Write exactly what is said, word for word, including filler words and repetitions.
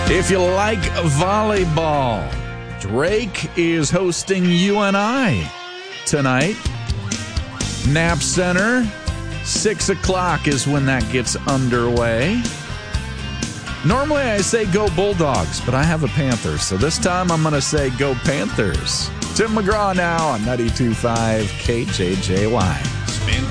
If you like volleyball, Drake is hosting U N I tonight. Knapp Center, six o'clock is when that gets underway. Normally I say go Bulldogs, but I have a Panthers, so this time I'm going to say go Panthers. Tim McGraw now on ninety-two point five K J J Y.